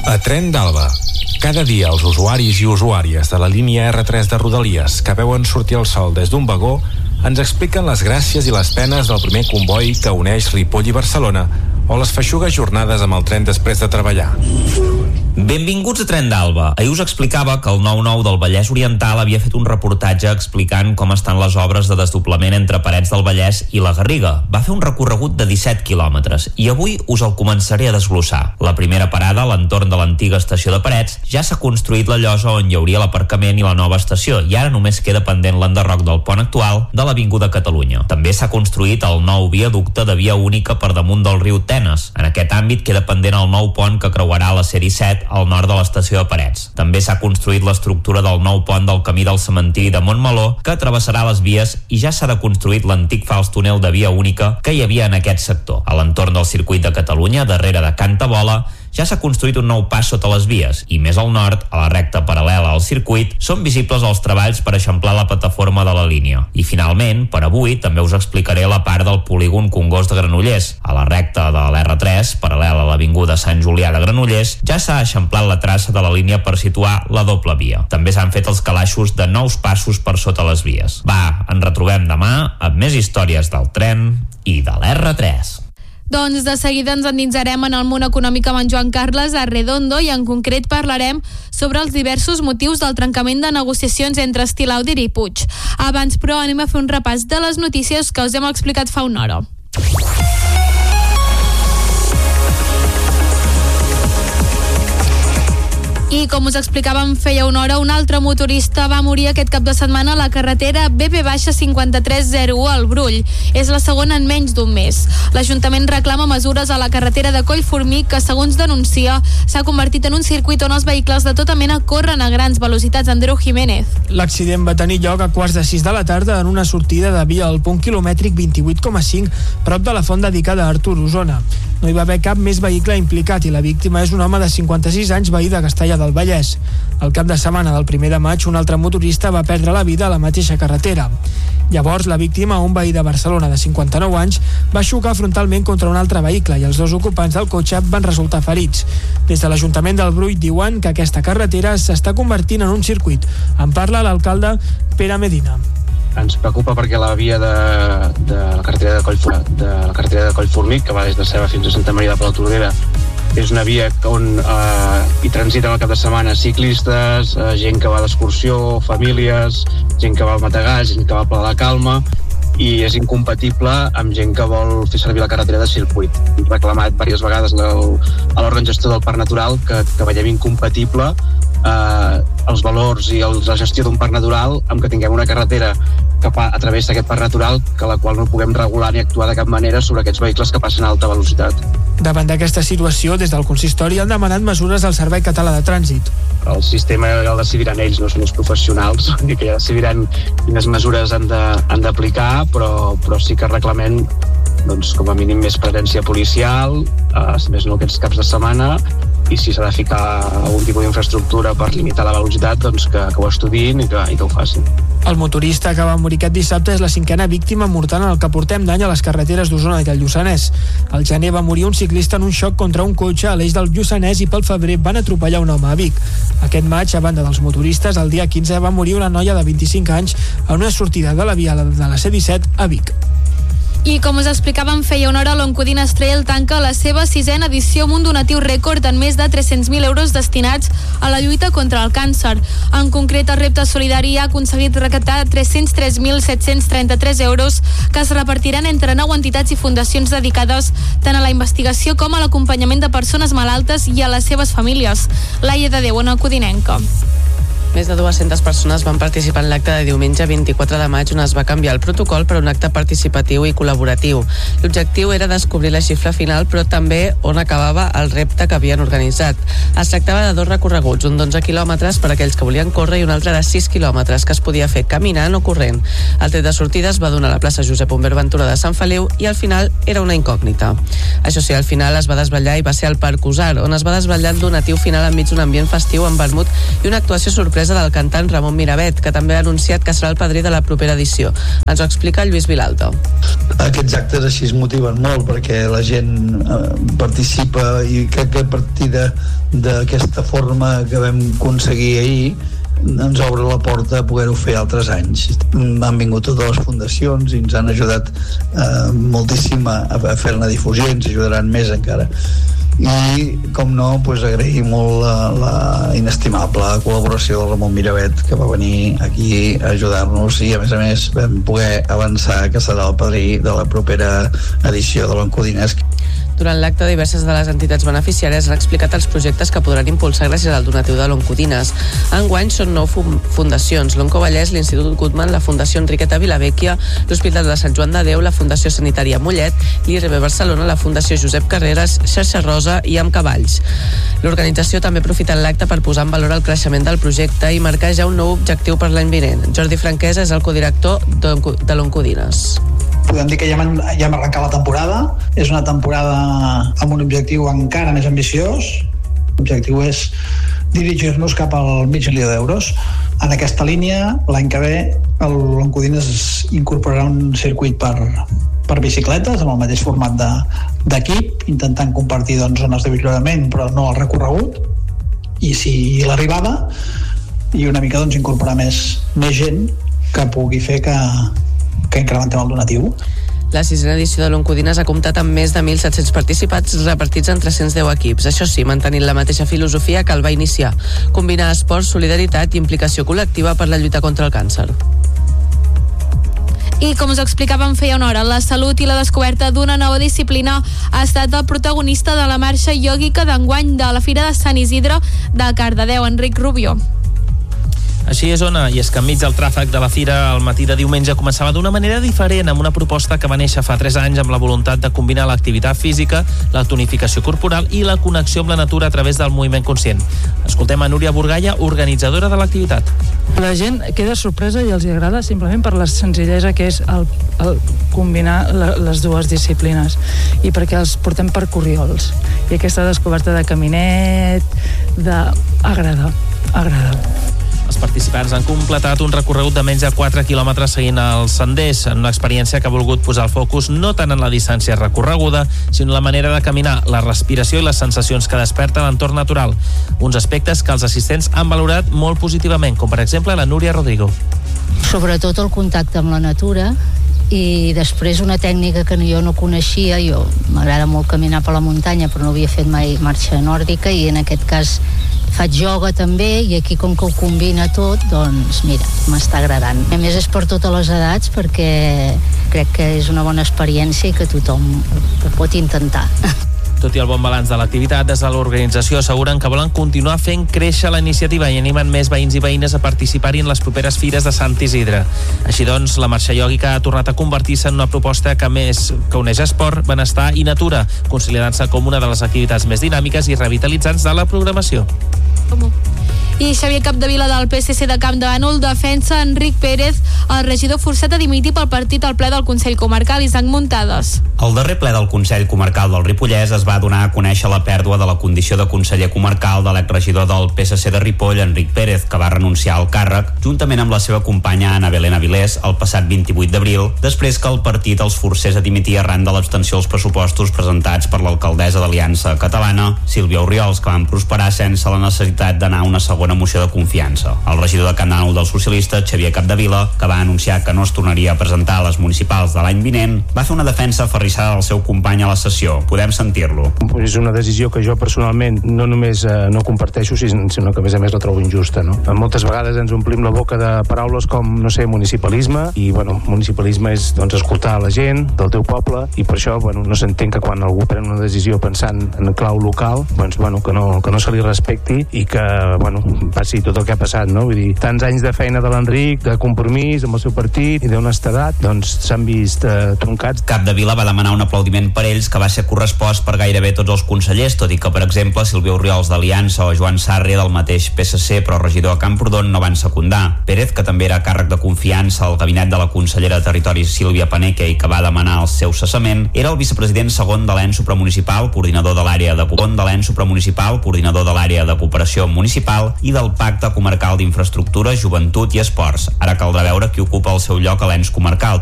A Tren d'Alba. Cada dia els usuaris i usuàries de la línia R3 de Rodalies que veuen sortir el sol des d'un vagó ens expliquen les gràcies i les penes del primer comboi que uneix Ripoll i Barcelona o les feixugues jornades amb el tren després de treballar. Benvinguts a Tren d'Alba. Ahir us explicava que el 9-9 del Vallès Oriental havia fet un reportatge explicant com estan les obres de desdoblament entre Parets del Vallès i la Garriga. Va fer un recorregut de 17 quilòmetres i avui us el començaré a desglossar. La primera parada, a l'entorn de l'antiga estació de Parets, ja s'ha construït la llosa on hi hauria l'aparcament i la nova estació i ara només queda pendent l'enderroc del pont actual de l'Avinguda Catalunya. També s'ha construït el nou viaducte de via única per damunt del riu Tenes. En aquest àmbit queda pendent el nou pont que creuarà la C-17 al nord de l'estació de Parets. També s'ha construït l'estructura del nou pont del camí del cementiri de Montmeló que travessarà les vies i ja s'ha deconstruït l'antic fals túnel de via única que hi havia en aquest sector. A l'entorn del circuit de Catalunya, darrere de Can Tabola, ja s'ha construït un nou pas sota les vies i més al nord, a la recta paral·lela al circuit, són visibles els treballs per eixamplar la plataforma de la línia. I finalment, per avui, també us explicaré la part del polígon Congost de Granollers. A la recta de l'R3, paral·lela a l'avinguda Sant Julià de Granollers, ja s'ha eixamplat la traça de la línia per situar la doble via. També s'han fet els calaixos de nous passos per sota les vies. Va, ens retrobem demà amb més històries del tren i de l'R3. Doncs de seguida ens endinsarem en el món econòmic amb en Joan Carles Arredondo i en concret parlarem sobre els diversos motius del trencament de negociacions entre Estilaudir i Puig. Abans, però, anem a fer un repàs de les notícies que us hem explicat fa una hora. I com us explicàvem feia una hora, un altre motorista va morir aquest cap de setmana a la carretera BP-5301 al Brull. És la segona en menys d'un mes. L'Ajuntament reclama mesures a la carretera de Collformic que, segons denuncia, s'ha convertit en un circuit on els vehicles de tota mena corren a grans velocitats. Andreu Jiménez. L'accident va tenir lloc a 5:15 de la tarda en una sortida de via al punt quilomètric 28,5 prop de la font dedicada a Artur, Osona. No hi va haver cap més vehicle implicat i la víctima és un home de 56 anys veí de Castellar del Vallès. El cap de setmana del 1 de maig, un altre motorista va perdre la vida a la mateixa carretera. Llavors, la víctima, un veí de Barcelona de 59 anys, va xocar frontalment contra un altre vehicle i els dos ocupants del cotxe van resultar ferits. Des de l'Ajuntament del Brull diuen que aquesta carretera s'està convertint en un circuit. En parla l'alcalde Pere Medina. Ens preocupa perquè la via de la carretera de Collformic, que va des de Ceba fins a Santa Maria de Palautordera, és una via on hi transiten al cap de setmana ciclistes, gent que va d'excursió, famílies, gent que va al Matagalls, gent que va al Pla de la Calma, i és incompatible amb gent que vol fer servir la carretera de circuit. Hem reclamat diverses vegades a l'òrgan gestor del Parc Natural que veiem incompatible els valors i la gestió d'un parc natural amb que tinguem una carretera que travessa aquest parc natural que la qual no puguem regular ni actuar de cap manera sobre aquests vehicles que passen a alta velocitat. Davant d'aquesta situació, des del consistori han demanat mesures al Servei Català de Trànsit. El sistema el decidiran ells, no són els professionals, que ja decidiran quines mesures han d'aplicar, però sí que reclamem doncs, com a mínim més presència policial, si més no aquests caps de setmana, i si s'ha de ficar algun tipus d'infraestructura per limitar la velocitat, doncs que ho estudiïn i que ho facin. El motorista que va morir aquest dissabte és la 5a víctima mortal en el que portem d'any a les carreteres d'Osona i del Lluçanès. Al gener va morir un ciclista en un xoc contra un cotxe a l'eix del Lluçanès i pel febrer van atropellar un home a Vic. Aquest maig, a banda dels motoristes, el dia 15 va morir una noia de 25 anys en una sortida de la via de la C-17 a Vic. I com us explicàvem feia una hora, l'Oncodines Trail tanca la seva 6a edició amb un donatiu rècord en més de 300.000 euros destinats a la lluita contra el càncer. En concret, el Repte Solidari ha aconseguit recaptar 303.733 euros que es repartiran entre 9 entitats i fundacions dedicades tant a la investigació com a l'acompanyament de persones malaltes i a les seves famílies. Laia de Déu, una codinenca. Més de 200 persones van participar en l'acte de diumenge 24 de maig on es va canviar el protocol per un acte participatiu i col·laboratiu. L'objectiu era descobrir la xifra final, però també on acabava el repte que havien organitzat. Es tractava de 2 recorreguts, un d'11 quilòmetres per a aquells que volien córrer i un altre de 6 quilòmetres que es podia fer caminant o corrent. El tret de sortida es va donar a la plaça Josep Humbert Ventura de Sant Feliu i al final era una incògnita. Això sí, al final es va desvetllar i va ser al Parc Usar, on es va desvetllar el donatiu final enmig d'un ambient festiu amb vermut i una actuació sorpresa sorpresa del cantant Ramon Miravet, que també ha anunciat que serà el padrí de la propera edició. Ens ho explica Lluís Vilalta. Aquests actes així es motiven molt perquè la gent participa, i crec que a partir d'aquesta forma que vam aconseguir ahir ens obre la porta a poder-ho fer altres anys. Han vingut totes les fundacions i ens han ajudat moltíssim a fer-ne difusió, ens ajudaran més encara. I, com no, agrair molt la inestimable col·laboració del Ramon Miravet, que va venir aquí a ajudar-nos, i a més vam poder avançar que serà el padrí de la propera edició de l'Oncodines. Durant l'acte, diverses de les entitats beneficiàries han explicat els projectes que podran impulsar gràcies al donatiu de l'Oncodines. Enguany són 9 fundacions: l'Onco Vallès, l'Institut Guttmann, la Fundació Enriqueta Vilavecchia, l'Hospital de Sant Joan de Déu, la Fundació Sanitària Mollet, l'IRB Barcelona, la Fundació Josep Carreras, Xarxa Rosa i Amb Cavalls. L'organització també aprofita l'acte per posar en valor el creixement del projecte i marcar ja un nou objectiu per l'any vinent. Jordi Franquesa és el codirector de l'Oncodines. Podem dir que ja hem arrencat la temporada. És una temporada amb un objectiu encara més ambiciós. L'objectiu és dirigir-nos cap al $500.000. En aquesta línia, l'any que ve, l'Oncodines incorporarà un circuit per bicicletes amb el mateix format d'equip, intentant compartir zones de millorament, però no el recorregut. I si l'arribada, i una mica incorporar més gent que pugui fer que incrementem el donatiu. La 6a edició de l'Oncodines ha comptat amb més de 1.700 participants repartits en 310 equips. Això sí, mantenint la mateixa filosofia que el va iniciar: combinar esport, solidaritat i implicació col·lectiva per la lluita contra el càncer. I com us explicàvem feia una hora, la salut i la descoberta d'una nova disciplina ha estat el protagonista de la marxa iògica d'enguany de la Fira de Sant Isidre de Cardedeu. Enric Rubio. Així és, Ona, i és que enmig del tràfic de la fira el matí de diumenge començava d'una manera diferent, amb una proposta que va néixer fa 3 anys amb la voluntat de combinar l'activitat física, la tonificació corporal i la connexió amb la natura a través del moviment conscient. Escoltem a Núria Burgalla, organitzadora de l'activitat. La gent queda sorpresa i els agrada simplement per la senzillesa que és el combinar les dues disciplines, i perquè els portem per corriols, i aquesta descoberta de caminet agrada. Els participants han completat un recorregut de menys de 4 quilòmetres seguint els senders, en una experiència que ha volgut posar el focus no tant en la distància recorreguda, sinó en la manera de caminar, la respiració i les sensacions que desperta l'entorn natural. Uns aspectes que els assistents han valorat molt positivament, com per exemple la Núria Rodrigo. Sobretot el contacte amb la natura, i després una tècnica que jo no coneixia. Jo m'agrada molt caminar per la muntanya, però no havia fet mai marxa nòrdica, i en aquest cas faig ioga també, i aquí com que ho combina tot, doncs mira, m'està agradant. A més és per totes les edats, perquè crec que és una bona experiència i que tothom ho pot intentar. Tot i el bon balanç de l'activitat, des de l'organització asseguren que volen continuar fent créixer la iniciativa i animen més veïns i veïnes a participar-hi en les properes fires de Sant Isidre. Així doncs, la marxa iògica ha tornat a convertir-se en una proposta que uneix esport, benestar i natura, consolidant-se com una de les activitats més dinàmiques i revitalitzants de la programació. I Xavier Capdevila del PSC de Camp de Bànol defensa Enric Pérez, el regidor forçat a dimitir pel partit al ple del Consell Comarcal. Isaac Muntades. El darrer ple del Consell Comarcal del Ripollès es va donar a conèixer la pèrdua de la condició de conseller comarcal de l'exregidor del PSC de Ripoll, Enric Pérez, que va renunciar al càrrec, juntament amb la seva companya Ana Belén Avilés, el passat 28 d'abril, després que el partit els forcés a dimitir arran de l'abstenció als pressupostos presentats per l'alcaldessa d'Aliança Catalana, Sílvia Orriols, que van prosperar sense la necessitat d'anar a una segona moció de confiança. El regidor de Camp de Bànol dels socialistes, Xavier Capdevila, que va anunciar que no es tornaria a presentar a les municipals de l'any vinent, va fer una defensa aferrissada del seu company a la sessió. Podem sentir-lo. És una decisió que jo personalment no només no comparteixo, sinó que a més la trobo injusta. No? Moltes vegades ens omplim la boca de paraules com, municipalisme, i municipalisme és escoltar la gent del teu poble, i per això no s'entén que quan algú pren una decisió pensant en clau local, que no se li respecti i que passi tot el que ha passat, no? Vull dir, tants anys de feina de l'Enric, de compromís amb el seu partit i d'honestedat, s'han vist troncats. Capdevila va demanar un aplaudiment per ells, que va ser correspost per gairebé gairebé tots els consellers, tot i que, per exemple, Sílvia Orriols d'Aliança o Joan Sarri del mateix PSC, però regidor a Camprodon, no van secundar. Pérez, que també era càrrec de confiança al gabinet de la consellera de Territori Sílvia Paneque i que va demanar el seu cessament, era el vicepresident segon de l'ENS supramunicipal, coordinador de l'àrea de cooperació municipal i del Pacte Comarcal d'Infraestructura, Joventut i Esports. Ara caldrà veure qui ocupa el seu lloc a l'ENS comarcal.